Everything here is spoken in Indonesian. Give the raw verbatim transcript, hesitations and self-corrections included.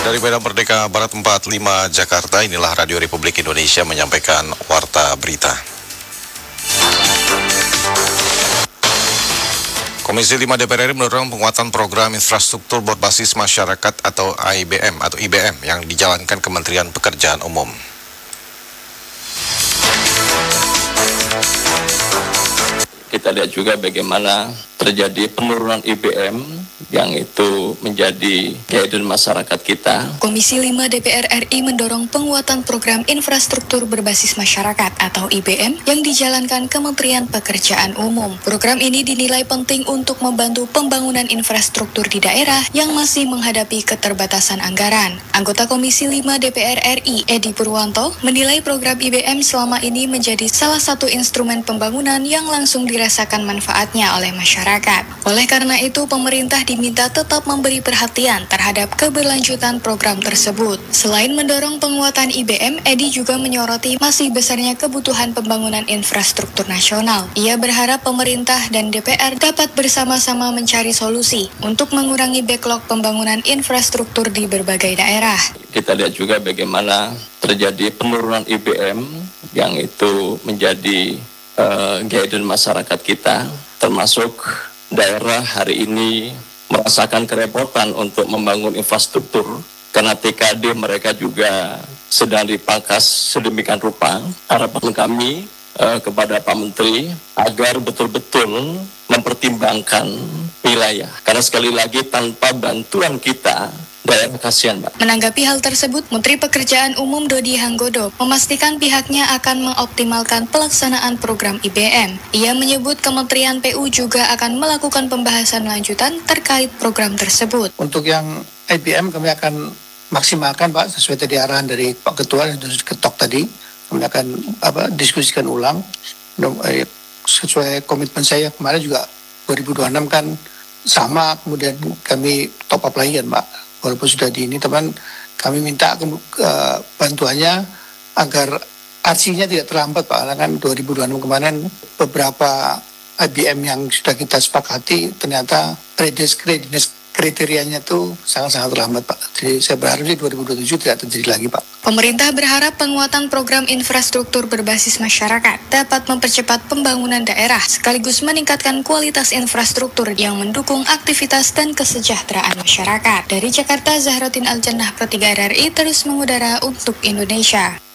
Dari Medan Merdeka Barat empat puluh lima Jakarta, inilah Radio Republik Indonesia menyampaikan Warta Berita. Komisi lima D P R R I mendorong penguatan program infrastruktur berbasis masyarakat atau I B M atau I B M yang dijalankan Kementerian Pekerjaan Umum. Kita lihat juga bagaimana terjadi penurunan I B M yang itu menjadi guidance masyarakat kita. Komisi lima D P R R I mendorong penguatan program infrastruktur berbasis masyarakat atau I B M yang dijalankan Kementerian Pekerjaan Umum. Program ini dinilai penting untuk membantu pembangunan infrastruktur di daerah yang masih menghadapi keterbatasan anggaran. Anggota Komisi lima D P R R I, Edi Purwanto, menilai program I B M selama ini menjadi salah satu instrumen pembangunan yang langsung dirasakan manfaatnya oleh masyarakat. Oleh karena itu, pemerintah diminta tetap memberi perhatian terhadap keberlanjutan program tersebut. Selain mendorong penguatan I B M, Edi juga menyoroti masih besarnya kebutuhan pembangunan infrastruktur nasional. Ia berharap pemerintah dan D P R dapat bersama-sama mencari solusi untuk mengurangi backlog pembangunan infrastruktur di berbagai daerah. Kita lihat juga bagaimana terjadi penurunan I B M yang itu menjadi uh, guidance masyarakat kita, termasuk daerah hari ini merasakan kerepotan untuk membangun infrastruktur karena T K D mereka juga sedang dipangkas sedemikian rupa. Harapan kami eh, kepada Pak Menteri agar betul-betul mempertimbangkan wilayah, karena sekali lagi tanpa bantuan kita daerah kasihan, Pak. Menanggapi hal tersebut, Menteri Pekerjaan Umum Dodi Hanggodo memastikan pihaknya akan mengoptimalkan pelaksanaan program I B M. Ia menyebut Kementerian P U juga akan melakukan pembahasan lanjutan terkait program tersebut. Untuk yang I B M kami akan maksimalkan, Pak, sesuai tadi arahan dari Pak Ketua dan Ketok tadi. Kami akan apa, diskusikan ulang sesuai komitmen saya kemarin juga dua ribu dua puluh enam kan sama, kemudian kami top up lagi kan, Pak. Walaupun sudah di ini, teman, kami minta ke, uh, bantuannya agar arsinya tidak terlambat, Pak. Karena kan dua ribu dua puluh enam kemarin beberapa I B M yang sudah kita sepakati ternyata readiness kriterianya itu sangat-sangat terlambat, Pak. Jadi saya berharap di dua ribu dua puluh tujuh tidak terjadi lagi, Pak. Pemerintah berharap penguatan program infrastruktur berbasis masyarakat dapat mempercepat pembangunan daerah sekaligus meningkatkan kualitas infrastruktur yang mendukung aktivitas dan kesejahteraan masyarakat. Dari Jakarta, Zahrotin Aljannah, Pro tiga R R I terus mengudara untuk Indonesia.